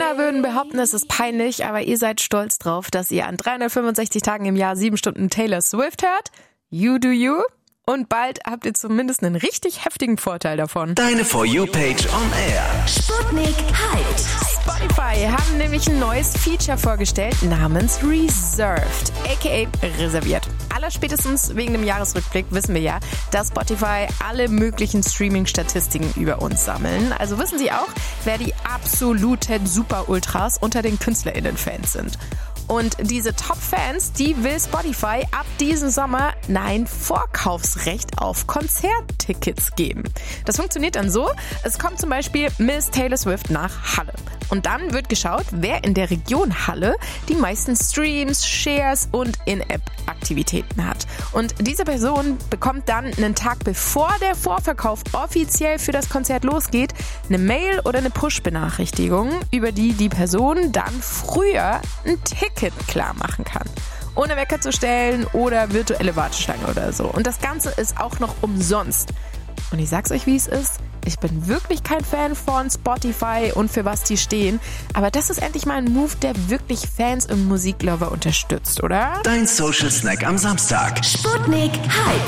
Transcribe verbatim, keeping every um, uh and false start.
Hater würden behaupten, es ist peinlich, aber ihr seid stolz drauf, dass ihr an dreihundertfünfundsechzig Tagen im Jahr sieben Stunden Taylor Swift hört. You do you. Und bald habt ihr zumindest einen richtig heftigen Vorteil davon. Deine For You-Page on Air. Sputnik Hyped. Spotify haben nämlich ein neues Feature vorgestellt namens Reserved, aka reserviert. Allerspätestens wegen dem Jahresrückblick wissen wir ja, dass Spotify alle möglichen Streaming-Statistiken über uns sammeln. Also wissen sie auch, wer die absoluten Super-Ultras unter den KünstlerInnen-Fans sind. Und diese Top-Fans, die will Spotify ab diesem Sommer ein Vorkaufsrecht auf Konzerttickets geben. Das funktioniert dann so, es kommt zum Beispiel Miss Taylor Swift nach Halle. Und dann wird geschaut, wer in der Region Halle die meisten Streams, Shares und In-App-Aktivitäten hat. Und diese Person bekommt dann einen Tag bevor der Vorverkauf offiziell für das Konzert losgeht, eine Mail oder eine Push-Benachrichtigung, über die die Person dann früher ein Ticket klar machen kann. Ohne Wecker zu stellen oder virtuelle Warteschlange oder so. Und das Ganze ist auch noch umsonst. Und ich sag's euch, wie es ist. Ich bin wirklich kein Fan von Spotify und für was die stehen. Aber das ist endlich mal ein Move, der wirklich Fans und Musiklover unterstützt, oder? Dein Social Snack am Samstag. Sputnik Hyped.